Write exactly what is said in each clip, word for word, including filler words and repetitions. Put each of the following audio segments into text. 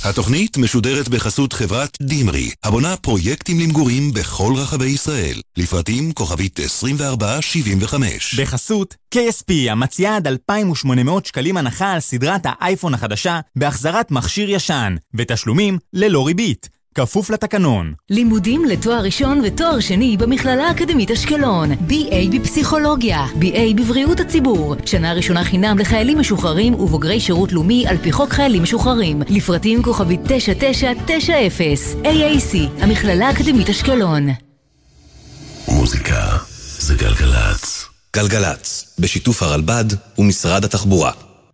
התוכנית משודרת בחסות חברת דימרי, הבונה פרויקטים למגורים בכל רחבי ישראל. לפרטים כוכבית עשרים וארבע שבעים וחמש. בחסות קיי אס פי המציעה עד אלפיים ושמונה מאות שקלים הנחה על סדרת האייפון החדשה בהחזרת מכשיר ישן, ותשלומים ללא ריבית. כפוף לתקנון. לימודים לתואר ראשון ותואר שני במכללה האקדמית אשקלון. בי איי בפסיכולוגיה, בי איי בבריאות הציבור. שנה ראשונה חינם לחיילים משוחררים ובוגרי שירות לאומי על פי חוק חיילים משוחררים. לפרטים כוכבית תשע תשע תשע אפס. איי איי סי, המכללה האקדמית אשקלון. מוזיקה זה גלגלץ. גלגלץ, בשיתוף הרלב"ד ומשרד התחבורה.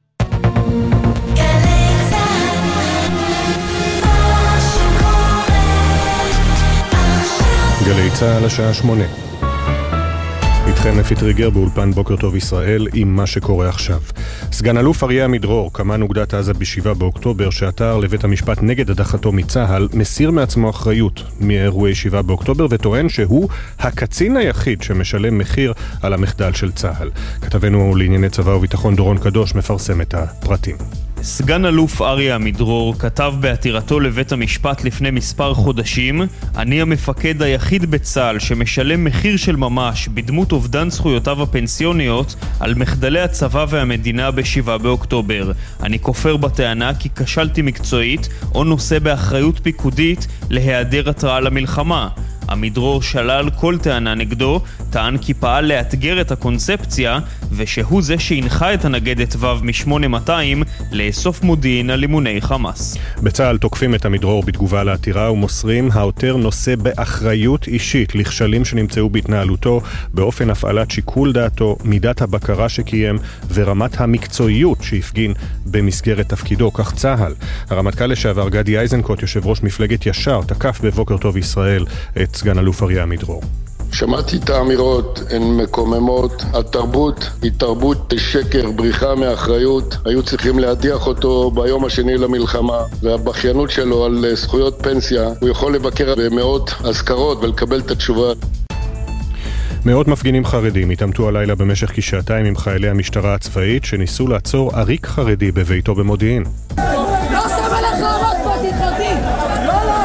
גלי צהל השעה שמונה. איתכם אפי טריגר באולפן בוקר טוב ישראל עם מה שקורה עכשיו. סגן אלוף אריה עמידרור, קמ"ן אוגדת עזה בשבעה באוקטובר, שעתר לבית המשפט נגד הדחתו מצה"ל, מסיר מעצמו אחריות מאירועי שבעה באוקטובר וטוען שהוא הקצין היחיד שמשלם מחיר על המחדל של צה"ל. כתבנו לענייני צבא וביטחון דורון קדוש מפרסם את הפרטים. סגן אלוף אריה עמידרור כתב בעתירתו לבית המשפט לפני מספר חודשים: אני המפקד היחיד בצה"ל שמשלם מחיר של ממש בדמות אובדן זכויותיו הפנסיוניות על מחדלי הצבא והמדינה בשבעה באוקטובר. אני כופר בטענה כי כשלתי מקצועית או נושא באחריות פיקודית להיעדר התראה למלחמה. עמידרור שלל כל טענה נגדו, טען כי פעל לאתגר את הקונספציה ושהוא זה שהנחה את הנגדת וו מ-שמונה מאתיים לאסוף מודיעין על אימוני חמאס. בצה"ל תוקפים את עמידרור בתגובה לעתירה ומוסרים: העותר נושא באחריות אישית לכשלים שנמצאו בהתנהלותו, באופן הפעלת שיקול דעתו, מידת הבקרה שקיים ורמת המקצועיות שהפגין במסגרת תפקידו. כך צה"ל. הרמטכ"ל לשעבר גדי איזנקוט, יושב ראש מפלגת ישר, תקף בבוקר טוב ישראל את סגן אלוף אריה עמידרור. שמעתי את האמירות, הן מקוממות. התרבות היא תרבות שקר, בריחה מאחריות. היו צריכים להדיח אותו ביום השני למלחמה, והבכיינות שלו על זכויות פנסיה, הוא יכול לבקר במאות אזכרות ולקבל את התשובה. מאות מפגינים חרדים התעמתו הלילה במשך כשעתיים עם חיילי המשטרה הצבאית שניסו לעצור עריק חרדי בביתו במודיעין. לא שם עליך עמוד פה, תתחרדי! לא, לא!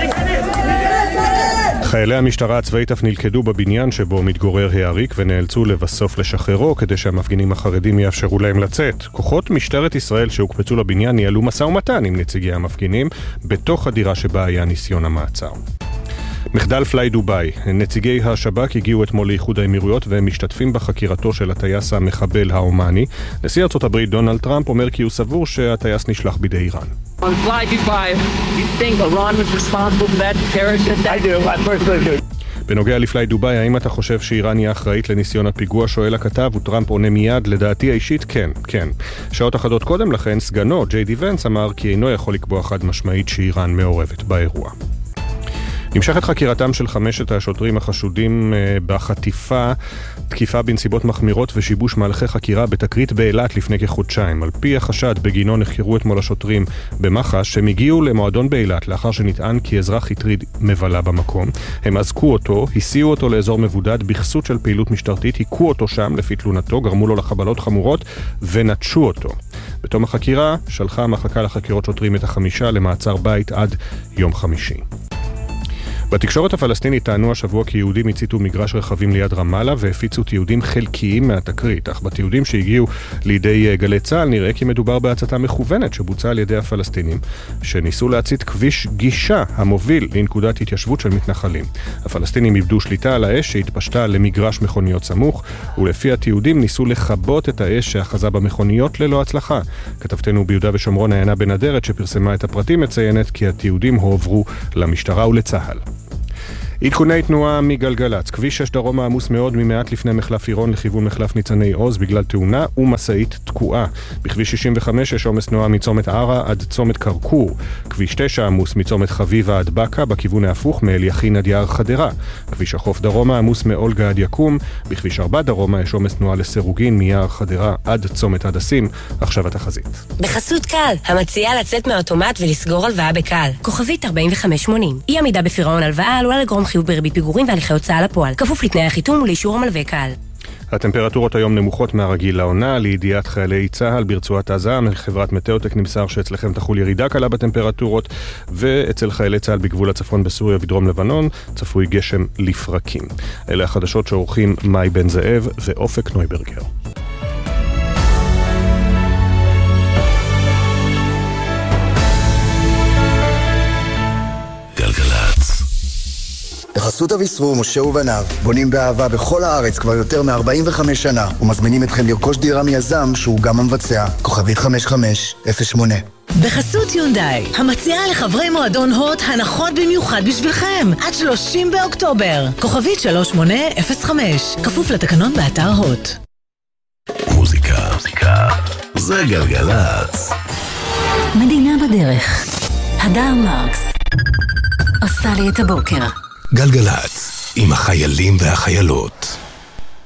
חיילי המשטרה הצבאית אף נלכדו בבניין שבו מתגורר העריק ונאלצו לבסוף לשחררו כדי שהמפגינים החרדים יאפשרו להם לצאת. כוחות משטרת ישראל שהוקפצו לבניין ניהלו משא ומתן עם נציגי המפגינים בתוך הדירה שבה היה ניסיון המעצר. מחדל פליי דוביי. נציגי השב"כ הגיעו אתמול לאיחוד האמירויות והם משתתפים בחקירתו של הטייס המחבל האומני. נשיא ארצות הברית דונלד טראמפ אומר כי הוא סבור שהטייס נשלח בידי איראן. On Fly Dubai, you think Iran was responsible for that terrorist attack? I do, I personally do. בנוגע לפליי דוביי, האם אתה חושב שאיראן היא אחראית לניסיון הפיגוע? שואל הכתב, וטראמפ עונה מיד: לדעתי האישית כן, כן. שעות אחדות קודם לכן, סגנו, ג'יי די ונס, אמר כי אינו יכול לקבוע חד משמעית שאיראן מעורבת באירוע. נמשכת חקירתם של חמשת השוטרים החשודים בחטיפה, תקיפה בנסיבות מחמירות ושיבוש מהלכי חקירה בתקרית באילת לפני כחודשיים. על פי החשד בגינו נחקרו אתמול השוטרים במח"ש, שהם הגיעו למועדון באילת לאחר שנטען כי אזרח הטריד מבלה במקום. הם אזקו אותו, הסיעו אותו לאזור מבודד בכסות של פעילות משטרתית, היכו אותו שם לפי תלונתו, גרמו לו לחבלות חמורות ונטשו אותו. בתום החקירה שלחה המחלקה לחקירות שוטרים את החמישה למעצר בית עד יום חמישי. בתקשורת הפלסטינית טענו השבוע כי יהודים הציתו מגרש רכבים ליד רמאללה והפיצו תיעודים חלקיים מהתקרית, אך בתיעודים שהגיעו לידי גלי צה"ל נראה כי מדובר בהצתה מכוונת שבוצעה על ידי הפלסטינים שניסו להצית כביש גישה המוביל לנקודת התיישבות של מתנחלים. הפלסטינים איבדו שליטה על האש שהתפשטה למגרש מכוניות סמוך, ולפי התיעודים ניסו לחבות את האש שאחזה במכוניות ללא הצלחה. כתבתנו ביהודה ושומרון עיינה בן אדרת שפרסמה את הפרטים מציינת כי התיעודים הועברו למשטרה ולצה"ל. עדכוני תנועה מגלגלץ. כביש שש דרום עמוס מאוד ממעט לפני מחלף עירון לכיוון מחלף ניצני עוז בגלל תאונה ומשאית תקועה. בכביש שישים וחמש יש עומס תנועה מצומת ערה עד צומת קרקור. כביש תשע עמוס מצומת חביבה עד בקה בכיוון ההפוך מאליכין עד יער חדרה. כביש החוף דרומה עמוס מאולגה עד יקום. בכביש ארבע דרומה יש עומס תנועה לסירוגין מיער חדרה עד צומת הדסים. עכשיו התחזית. בחסות קל, המציעה לצאת מהאוטומט ולסגור הלוואה בקל. כוכבית ארבעים וחמש שמונים. אי עמידה בפירעון הלוואה עלולה לגרום חיוב בריבית פיגורים והליכי הוצאה לפועל. כפוף לתנאי החיתום ולאישור המלווה קל. הטמפרטורות היום נמוכות מהרגיל לעונה. לידיעת חיילי צה"ל ברצועת עזה, מחברת מטאוטק נמסר שאצלכם תחול ירידה קלה בטמפרטורות, ואצל חיילי צה"ל בגבול הצפון בסוריה ודרום לבנון צפוי גשם לפרקים. אלה החדשות שעורכים מאי בן זאב ואופק נויברגר. בחסות אביסרו, משה ובניו, בונים באהבה בכל הארץ כבר יותר מ-ארבעים וחמש שנה, ומזמינים אתכם לרכוש דירה מיזם שהוא גם המבצע. כוכבית חמש חמש אפס שמונה. בחסות יונדאי, המציעה לחברי מועדון הוט הנחות במיוחד בשבילכם, עד שלושים באוקטובר. כוכבית שלוש שמונה אפס חמש, כפוף לתקנון באתר הוט. מוזיקה, מוזיקה, זה גלגלצ. מדינה בדרך. הדר מרקס עושה לי את הבוקר. גלגלצ, עם החיילים והחיילות.